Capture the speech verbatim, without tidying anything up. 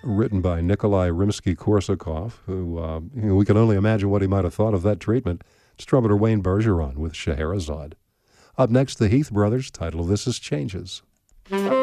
written by Nikolai Rimsky-Korsakov, who uh, you know, we can only imagine what he might have thought of that treatment. It's trumpeter Wayne Bergeron with Scheherazade. Up next, the Heath Brothers. Title of this is Changes.